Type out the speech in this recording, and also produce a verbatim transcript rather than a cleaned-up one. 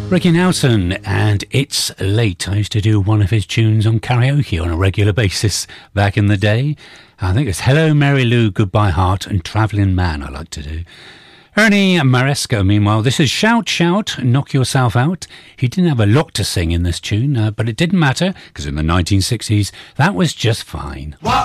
Ricky Nelson, and It's Late. I used to do one of his tunes on karaoke on a regular basis back in the day. I think it's Hello Mary Lou, Goodbye Heart, and Travelling Man I like to do. Ernie Maresco, meanwhile, this is Shout Shout, Knock Yourself Out. He didn't have a lot to sing in this tune, uh, but it didn't matter, because in the nineteen sixties, that was just fine.